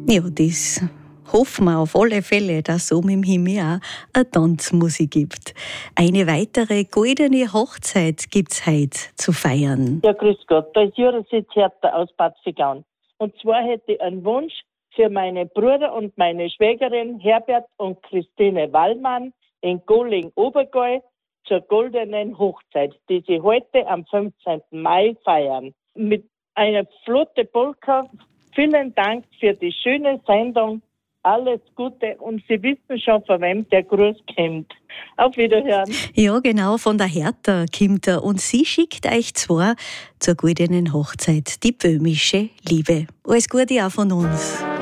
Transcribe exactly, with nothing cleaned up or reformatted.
Ja, das hoffen wir auf alle Fälle, dass es oben im Himmel auch eine Tanzmusik gibt. Eine weitere goldene Hochzeit gibt es heute zu feiern. Ja, grüß Gott, da ist Jurasitz Hertha aus Bad Vigan. Und zwar hätte ich einen Wunsch für meine Bruder und meine Schwägerin Herbert und Christine Wallmann in Goling-Obergäu zur goldenen Hochzeit, die sie heute am fünfzehnten Mai feiern. Mit einer flotte Polka. Vielen Dank für die schöne Sendung. Alles Gute und Sie wissen schon, von wem der Gruß kommt. Auf Wiederhören. Ja, genau, von der Hertha kommt er. Und sie schickt euch zwar zur goldenen Hochzeit die böhmische Liebe. Alles Gute auch von uns.